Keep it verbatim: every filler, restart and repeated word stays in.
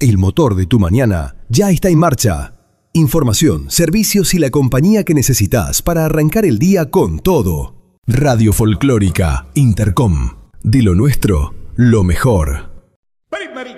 El motor de tu mañana ya está en marcha. Información, servicios y la compañía que necesitas para arrancar el día con todo. Radio Folclórica Intercom. De lo nuestro, lo mejor. Primero